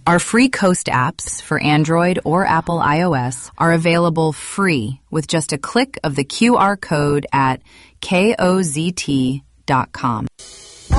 Our free Coast apps for Android or Apple iOS are available free with just a click of the QR code at kozt.com.